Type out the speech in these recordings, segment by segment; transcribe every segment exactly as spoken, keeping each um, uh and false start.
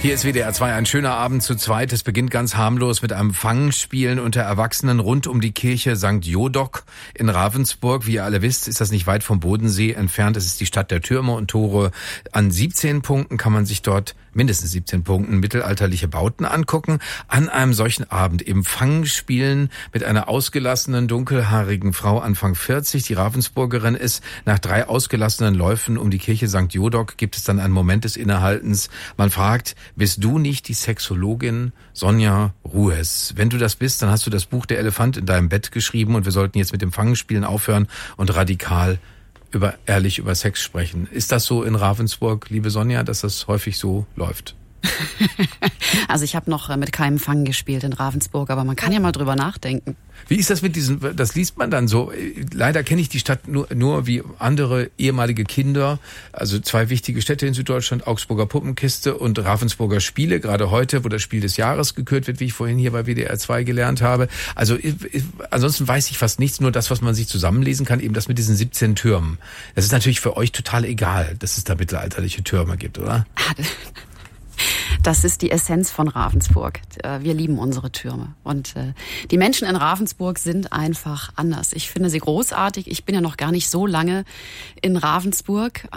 Hier ist W D R zwei, ein schöner Abend zu zweit. Es beginnt ganz harmlos mit einem Fangspielen unter Erwachsenen rund um die Kirche Sankt Jodok in Ravensburg. Wie ihr alle wisst, ist das nicht weit vom Bodensee entfernt. Es ist die Stadt der Türme und Tore. An siebzehn Punkten kann man sich dort, mindestens siebzehn Punkten, mittelalterliche Bauten angucken. An einem solchen Abend eben Fangspielen mit einer ausgelassenen, dunkelhaarigen Frau Anfang vierzig, die Ravensburgerin ist. Nach drei ausgelassenen Läufen um die Kirche Sankt Jodok gibt es dann einen Moment des Innehaltens. Man fragt, bist du nicht die Sexologin Sonja Ruhes? Wenn du das bist, dann hast du das Buch Der Elefant in deinem Bett geschrieben und wir sollten jetzt mit dem Fangenspielen aufhören und radikal über ehrlich über Sex sprechen. Ist das so in Ravensburg, liebe Sonja, dass das häufig so läuft? Also ich habe noch mit keinem Fang gespielt in Ravensburg, aber man kann ja mal drüber nachdenken. Wie ist das mit diesen, das liest man dann so, leider kenne ich die Stadt nur, nur wie andere ehemalige Kinder, also zwei wichtige Städte in Süddeutschland, Augsburger Puppenkiste und Ravensburger Spiele, gerade heute, wo das Spiel des Jahres gekürt wird, wie ich vorhin hier bei W D R zwei gelernt habe. Also ich, ich, ansonsten weiß ich fast nichts, nur das, was man sich zusammenlesen kann, eben das mit diesen siebzehn Türmen. Das ist natürlich für euch total egal, dass es da mittelalterliche Türme gibt, oder? Das ist die Essenz von Ravensburg. Wir lieben unsere Türme. Und die Menschen in Ravensburg sind einfach anders. Ich finde sie großartig. Ich bin ja noch gar nicht so lange in Ravensburg,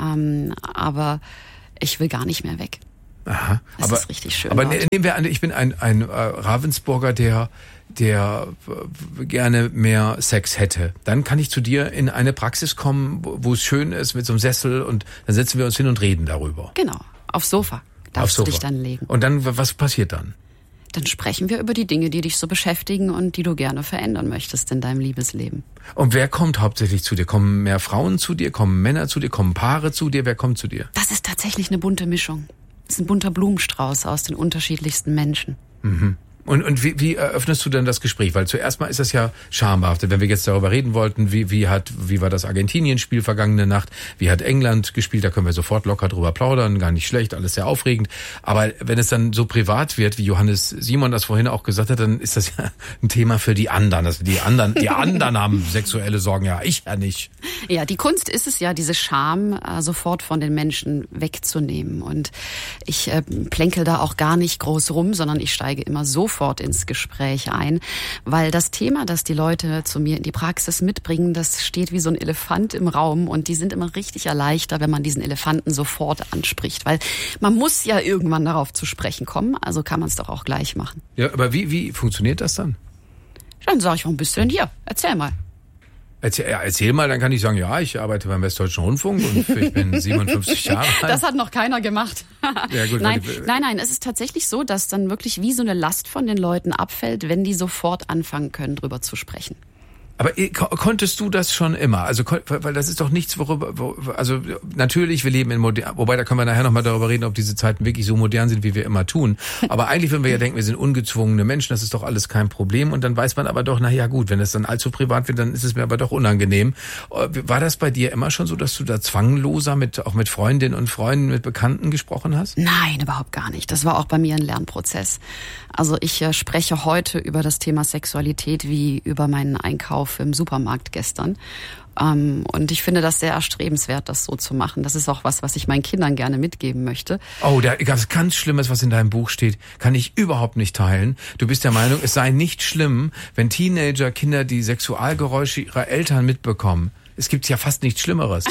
aber ich will gar nicht mehr weg. Aha. Es aber, ist richtig schön. Aber dort. nehmen wir an, ich bin ein, ein äh, Ravensburger, der der äh, gerne mehr Sex hätte. Dann kann ich zu dir in eine Praxis kommen, wo, wo es schön ist mit so einem Sessel und dann setzen wir uns hin und reden darüber. Genau, aufs Sofa. Darfst du dich dann legen. Und dann, was passiert dann? Dann sprechen wir über die Dinge, die dich so beschäftigen und die du gerne verändern möchtest in deinem Liebesleben. Und wer kommt hauptsächlich zu dir? Kommen mehr Frauen zu dir? Kommen Männer zu dir? Kommen Paare zu dir? Wer kommt zu dir? Das ist tatsächlich eine bunte Mischung. Es ist ein bunter Blumenstrauß aus den unterschiedlichsten Menschen. Mhm. Und, und wie, wie eröffnest du denn das Gespräch? Weil zuerst mal ist das ja schambehaftet. Wenn wir jetzt darüber reden wollten, wie, wie hat, wie war das Argentinien-Spiel vergangene Nacht? Wie hat England gespielt? Da können wir sofort locker drüber plaudern. Gar nicht schlecht, alles sehr aufregend. Aber wenn es dann so privat wird, wie Johannes Simon das vorhin auch gesagt hat, dann ist das ja ein Thema für die anderen. Also die anderen, die anderen haben sexuelle Sorgen. Ja, ich ja nicht. Ja, die Kunst ist es ja, diese Scham äh, sofort von den Menschen wegzunehmen. Und ich äh, plänkel da auch gar nicht groß rum, sondern ich steige immer sofort ins Gespräch ein, weil das Thema, das die Leute zu mir in die Praxis mitbringen, das steht wie so ein Elefant im Raum und die sind immer richtig erleichtert, wenn man diesen Elefanten sofort anspricht, weil man muss ja irgendwann darauf zu sprechen kommen, also kann man es doch auch gleich machen. Ja, aber wie, wie funktioniert das dann? Dann sage ich, warum bist du denn hier? Erzähl mal. Erzähl, ja, erzähl mal, dann kann ich sagen, ja, ich arbeite beim Westdeutschen Rundfunk und ich bin siebenundfünfzig Jahre alt. Das hat noch keiner gemacht. Ja, gut, nein, die, nein, nein, es ist tatsächlich so, dass dann wirklich wie so eine Last von den Leuten abfällt, wenn die sofort anfangen können, drüber zu sprechen. Aber konntest du das schon immer? Also, weil das ist doch nichts, worüber, wo, also natürlich, wir leben in modern, wobei da können wir nachher nochmal darüber reden, ob diese Zeiten wirklich so modern sind, wie wir immer tun. Aber eigentlich würden wir ja denken, wir sind ungezwungene Menschen, das ist doch alles kein Problem. Und dann weiß man aber doch, na ja gut, wenn es dann allzu privat wird, dann ist es mir aber doch unangenehm. War das bei dir immer schon so, dass du da zwangloser mit, auch mit Freundinnen und Freunden, mit Bekannten gesprochen hast? Nein, überhaupt gar nicht. Das war auch bei mir ein Lernprozess. Also ich äh, spreche heute über das Thema Sexualität wie über meinen Einkauf im Supermarkt gestern. Ähm, und ich finde das sehr erstrebenswert, das so zu machen. Das ist auch was, was ich meinen Kindern gerne mitgeben möchte. Oh, da gab's ganz Schlimmes, was in deinem Buch steht, kann ich überhaupt nicht teilen. Du bist der Meinung, es sei nicht schlimm, wenn Teenager, Kinder die Sexualgeräusche ihrer Eltern mitbekommen. Es gibt ja fast nichts Schlimmeres.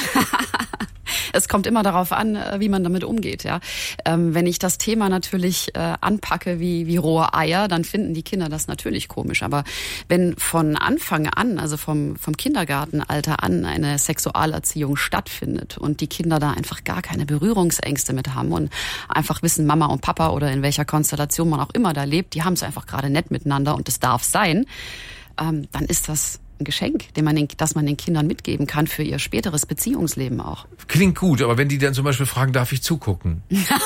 Es kommt immer darauf an, wie man damit umgeht. Ja, ähm, wenn ich das Thema natürlich äh, anpacke wie wie rohe Eier, dann finden die Kinder das natürlich komisch. Aber wenn von Anfang an, also vom vom Kindergartenalter an, eine Sexualerziehung stattfindet und die Kinder da einfach gar keine Berührungsängste mit haben und einfach wissen, Mama und Papa oder in welcher Konstellation man auch immer da lebt, die haben es einfach gerade nett miteinander und es darf sein, ähm, dann ist das ein Geschenk, den man den, das man den Kindern mitgeben kann für ihr späteres Beziehungsleben auch. Klingt gut, aber wenn die dann zum Beispiel fragen, darf ich zugucken?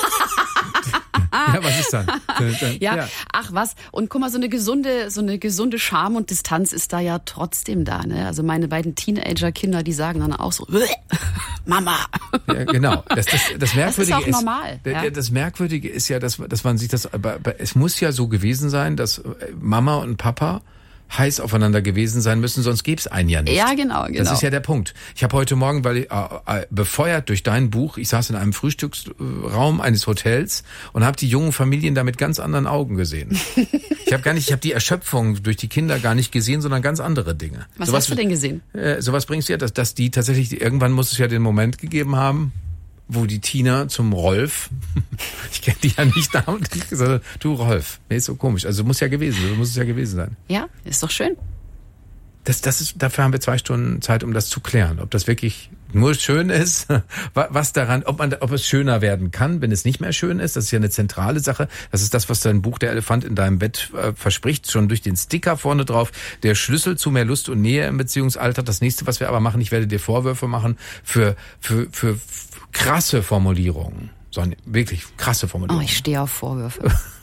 Ja, was ist dann? Ja, ja, ach was. Und guck mal, so eine gesunde, so eine gesunde Scham und Distanz ist da ja trotzdem da. Ne? Also meine beiden Teenager-Kinder, die sagen dann auch so, Mama. Ja, genau. Das, das, das Merkwürdige das ist auch normal. Ist, ja. Das Merkwürdige ist ja, dass, dass man sich das, aber es muss ja so gewesen sein, dass Mama und Papa heiß aufeinander gewesen sein müssen, sonst gäbe es einen ja nicht. Ja, genau, genau. Das ist ja der Punkt. Ich habe heute Morgen, weil ich, äh, äh, befeuert durch dein Buch, ich saß in einem Frühstücksraum eines Hotels und habe die jungen Familien da mit ganz anderen Augen gesehen. Ich habe gar nicht, ich habe die Erschöpfung durch die Kinder gar nicht gesehen, sondern ganz andere Dinge. Was sowas, hast du denn gesehen? Äh, sowas bringst du ja, dass, dass die tatsächlich, irgendwann muss es ja den Moment gegeben haben, wo die Tina zum Rolf, ich kenne die ja nicht namentlich, sondern du Rolf, nee, ist so komisch. Also muss ja gewesen, so muss es ja gewesen sein. Ja, ist doch schön. Das, das ist, dafür haben wir zwei Stunden Zeit, um das zu klären, ob das wirklich nur schön ist, was daran, ob man, ob es schöner werden kann, wenn es nicht mehr schön ist. Das ist ja eine zentrale Sache. Das ist das, was dein Buch Der Elefant in deinem Bett äh, verspricht, schon durch den Sticker vorne drauf. Der Schlüssel zu mehr Lust und Nähe im Beziehungsalter. Das nächste, was wir aber machen, ich werde dir Vorwürfe machen für, für, für krasse Formulierungen. So, wirklich krasse Formulierungen. Oh, ich stehe auf Vorwürfe.